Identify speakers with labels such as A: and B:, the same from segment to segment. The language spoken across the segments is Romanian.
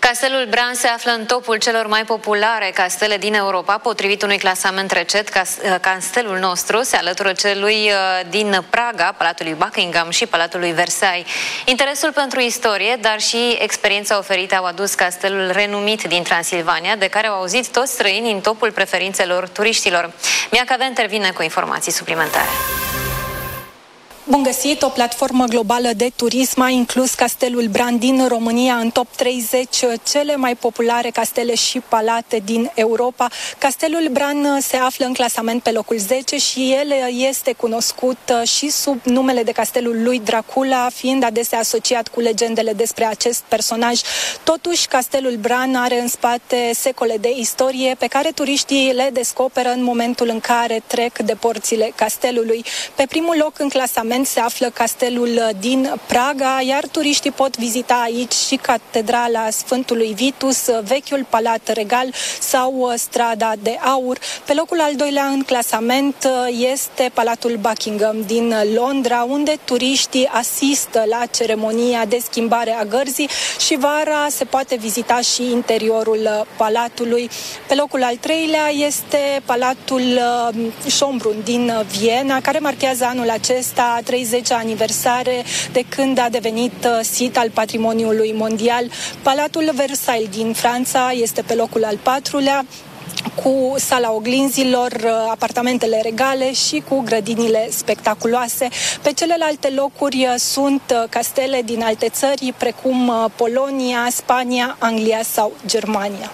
A: Castelul Bran se află în topul celor mai populare castele din Europa. Potrivit unui clasament recent, castelul nostru se alătură celui din Praga, Palatului Buckingham și Palatului Versailles. Interesul pentru istorie, dar și experiența oferită au adus castelul renumit din Transilvania, de care au auzit toți străinii în topul preferințelor turiștilor. Mia Cadea intervine cu informații suplimentare.
B: Bun găsit! O platformă globală de turism a inclus Castelul Bran din România în top 30 cele mai populare castele și palate din Europa. Castelul Bran se află în clasament pe locul 10 și el este cunoscut și sub numele de Castelul lui Dracula, fiind adesea asociat cu legendele despre acest personaj. Totuși, Castelul Bran are în spate secole de istorie pe care turiștii le descoperă în momentul în care trec de porțile castelului. Pe primul loc în clasament se află castelul din Praga, iar turiștii pot vizita aici și catedrala Sfântului Vitus, vechiul palat regal sau strada de aur. Pe locul al doilea în clasament este Palatul Buckingham din Londra, unde turiștii asistă la ceremonia de schimbare a gărzii și vara se poate vizita și interiorul palatului. Pe locul al treilea este Palatul Schönbrunn din Viena, care marchează anul acesta 30 aniversare de când a devenit sit al patrimoniului mondial. Palatul Versailles din Franța este pe locul al patrulea, cu sala oglinzilor, apartamentele regale și cu grădinile spectaculoase. Pe celelalte locuri sunt castele din alte țări, precum Polonia, Spania, Anglia sau Germania.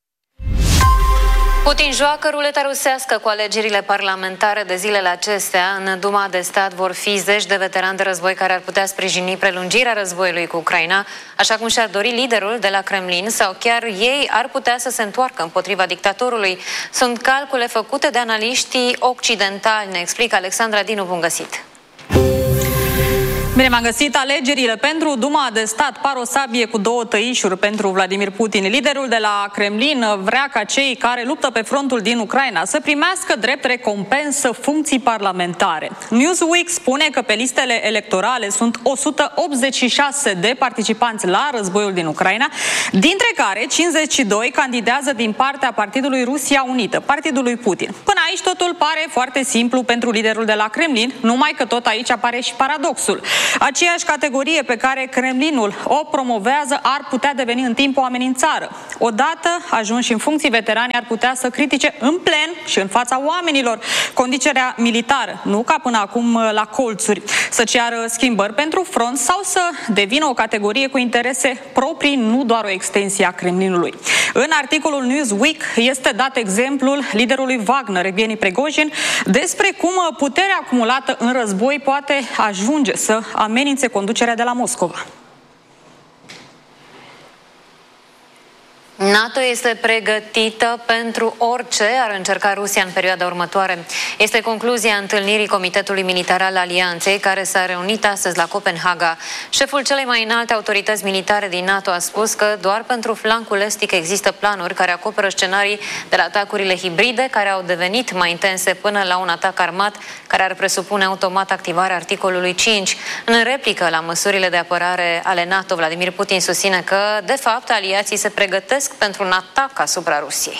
A: Putin joacă ruleta rusească cu alegerile parlamentare de zilele acestea. În Duma de Stat vor fi zeci de veterani de război care ar putea sprijini prelungirea războiului cu Ucraina, așa cum și-ar dori liderul de la Kremlin, sau chiar ei ar putea să se întoarcă împotriva dictatorului. Sunt calcule făcute de analiștii occidentali, ne explică Alexandra Dinu. Bun găsit!
C: Bine m-am găsit. Alegerile pentru Duma de Stat par o sabie cu două tăișuri pentru Vladimir Putin. Liderul de la Kremlin vrea ca cei care luptă pe frontul din Ucraina să primească drept recompensă funcții parlamentare. Newsweek spune că pe listele electorale sunt 186 de participanți la războiul din Ucraina, dintre care 52 candidează din partea Partidului Rusia Unită, partidul lui Putin. Până aici totul pare foarte simplu pentru liderul de la Kremlin, numai că tot aici apare și paradoxul. Aceeași categorie pe care Kremlinul o promovează ar putea deveni în timp o amenințare. Odată ajunși în funcții, veterani ar putea să critique în plen și în fața oamenilor conducerea militară, nu ca până acum la colțuri, să ceară schimbări pentru front sau să devină o categorie cu interese proprii, nu doar o extensie a Kremlinului. În articolul Newsweek este dat exemplul liderului Wagner, Evgeni Prigozhin, despre cum puterea acumulată în război poate ajunge să amenințe conducerea de la Moscova.
A: NATO este pregătită pentru orice ar încerca Rusia în perioada următoare. Este concluzia întâlnirii Comitetului Militar al Alianței, care s-a reunit astăzi la Copenhaga. Șeful celei mai înalte autorități militare din NATO a spus că doar pentru flancul estic există planuri care acoperă scenarii de la atacurile hibride, care au devenit mai intense până la un atac armat, care ar presupune automat activarea articolului 5. În replică la măsurile de apărare ale NATO, Vladimir Putin susține că, de fapt, aliații se pregătesc pentru un atac asupra Rusiei.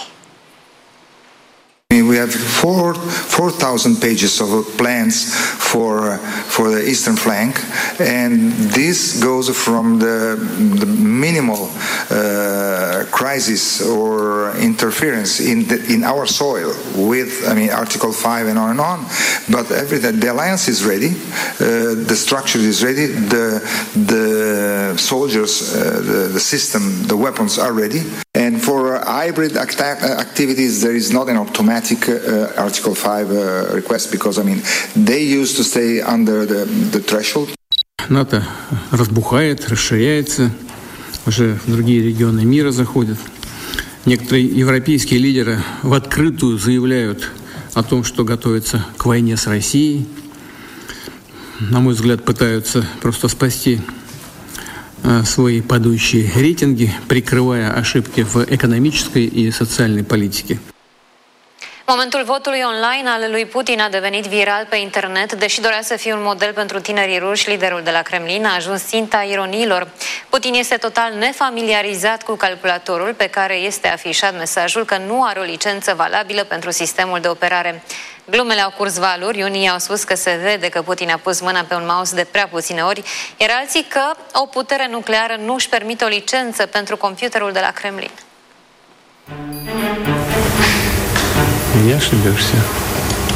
D: We have 4,000 pages of plans for the eastern flank, and this goes from the minimal crisis or interference in our soil with, Article 5 and on. But the alliance is ready, the structure is ready, the soldiers, the system, the weapons are ready. And for hybrid activities, there is not an automatic Article 5 request, because, they used to stay under the threshold.
E: НАТО разбухает, расширяется, уже в другие регионы мира заходит. Некоторые европейские лидеры в открытую заявляют о том, что готовятся к войне с Россией. На мой взгляд, пытаются просто спасти свои падающие рейтинги, прикрывая ошибки в экономической и социальной политике.
A: Momentul votului online al lui Putin a devenit viral pe internet. Deși dorea să fie un model pentru tinerii ruși, liderul de la Kremlin a ajuns ținta ironiilor. Putin este total nefamiliarizat cu calculatorul pe care este afișat mesajul că nu are o licență valabilă pentru sistemul de operare. Glumele au curs valuri, unii au spus că se vede că Putin a pus mâna pe un mouse de prea puține ori, iar alții că o putere nucleară nu își permite o licență pentru computerul de la Kremlin.
E: Не ошибешься.